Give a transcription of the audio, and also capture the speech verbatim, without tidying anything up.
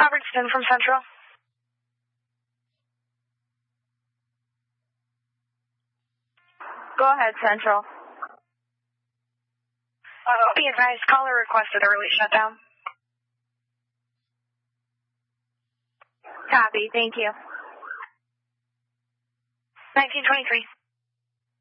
Robertson from Central. Go ahead, Central. Uh, be advised, caller requested early shutdown. Copy, thank you. nineteen twenty-three.